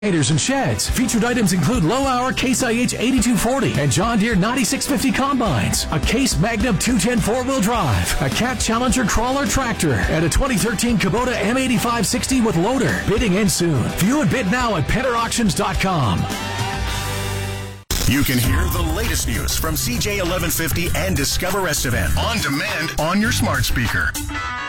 and sheds. Featured items include low-hour Case IH 8240 and John Deere 9650 combines, a Case Magnum 210 4-wheel drive, a Cat Challenger crawler tractor, and a 2013 Kubota M8560 with loader. Bidding ends soon. View and bid now at PenderAuctions.com. You can hear the latest news from CJ 1150 and Discover Estevan on demand on your smart speaker.